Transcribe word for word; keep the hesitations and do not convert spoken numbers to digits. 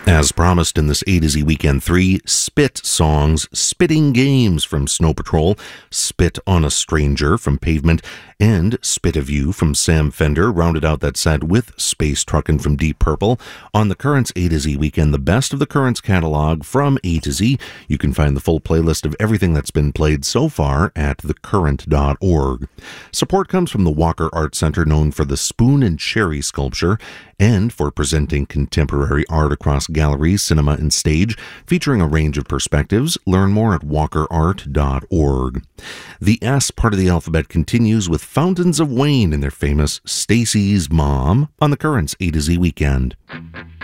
As promised in this A to Z Weekend three, Spit songs, Spitting Games from Snow Patrol, Spit on a Stranger from Pavement, and Spit of You from Sam Fender rounded out that set with Space Truckin' from Deep Purple. On the Currents A to Z Weekend, the best of the Currents catalog from A to Z. You can find the full playlist of everything that's been played so far at the current dot org. Support comes from the Walker Art Center, known for the Spoon and Cherry sculpture, and for presenting contemporary art across galleries, cinema, and stage, featuring a range of perspectives. Learn more at walker art dot org. The S part of the alphabet continues with Fountains of Wayne and their famous Stacy's Mom on the Currents A to Z Weekend.